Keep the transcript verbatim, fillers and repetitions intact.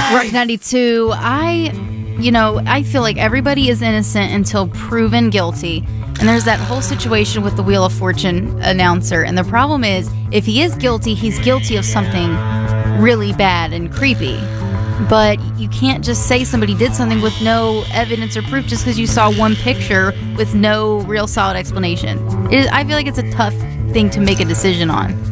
Rock ninety-two, I, you know, I feel like everybody is innocent until proven guilty. And there's that whole situation with the Wheel of Fortune announcer. And the problem is, if he is guilty, he's guilty of something really bad and creepy. But you can't just say somebody did something with no evidence or proof just because you saw one picture with no real solid explanation. It is, I feel like it's a tough thing to make a decision on.